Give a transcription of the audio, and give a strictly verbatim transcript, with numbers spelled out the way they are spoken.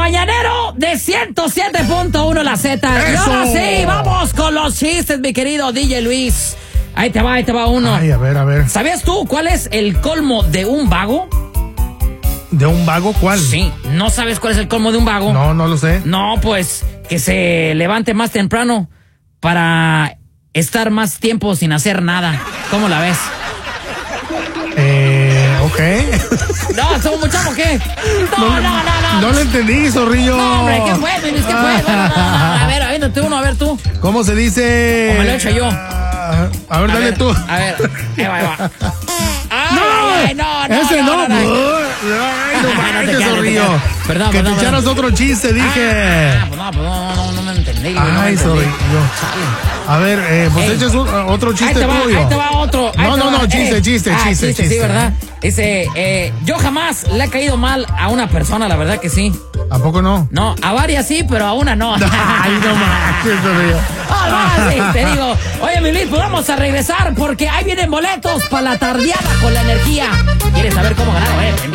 mañanero de ciento siete punto uno la Z. Y ahora sí, vamos con los chistes, mi querido D J Luis. Ahí te va, ahí te va uno. Ay, a ver, a ver. ¿Sabías tú cuál es el colmo de un vago? ¿De un vago cuál? Sí, ¿no sabes cuál es el colmo de un vago? No, no lo sé. No, pues que se levante más temprano para estar más tiempo sin hacer nada. ¿Cómo la ves? Eh, ok. No, ¿somos muchachos qué? No, no, no, no. No lo entendí, zorrillo. No, hombre, ¿qué fue, Luis? ¿Qué fue? No, no, no, no. A ver, aviéntate uno, a ver tú. ¿Cómo se dice? O me lo he hecho yo. A ver, A dale ver, tú. A ver, ahí va, ahí va. Ay, No, ay, no, no, ese no. no, no, no. Ay, no No te manches, creas, no te zorrillo. creas. Perdón, Que perdón, te echaras perdón. otro chiste, dije. Ah, pues no, pues no, no, no me entendí. No me Ay, entendí. zorrillo. A ver, eh, pues Ey. echas un- otro Ahí chiste te va, tuyo. ahí te va otro. ahí No, te no, va. no, chiste, Eh. chiste, Ah, chiste, Sí, chiste. ¿verdad? Dice, eh, yo jamás le he caído mal a una persona, la verdad que sí. ¿A poco no? No, a varias sí, pero a una no. Ay, no manches, zorrillo. Ah, no, sí, te digo. Oye, mi Luis, pues vamos a regresar porque ahí vienen boletos para la tardeada con la energía. ¿Quieres saber cómo ganar? Eh,